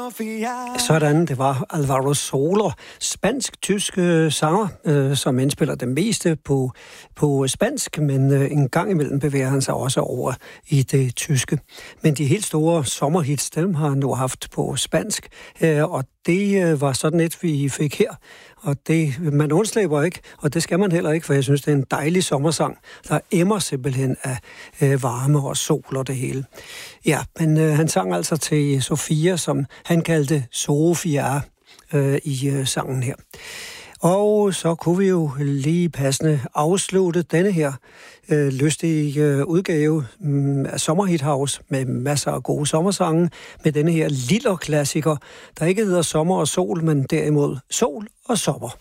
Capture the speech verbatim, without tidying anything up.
Sådan, det var Alvaro Soler, spansk-tysk øh, sanger, øh, som indspiller det meste på, på spansk, men øh, en gang imellem bevæger han sig også over i det tyske. Men de helt store sommerhits, dem har han nu haft på spansk, øh, og det øh, var sådan et, vi fik her. Og det, man undslæber ikke, og det skal man heller ikke, for jeg synes, det er en dejlig sommersang, der emmer simpelthen af øh, varme og sol og det hele. Ja, men øh, han sang altså til Sofia, som han kaldte Sofia øh, i øh, sangen her. Og så kunne vi jo lige passende afslutte denne her øh, lystige øh, udgave mm, af Sommerhit House med masser af gode sommersange, med denne her lille klassiker, der ikke hedder Sommer og Sol, men derimod Sol og Sommer.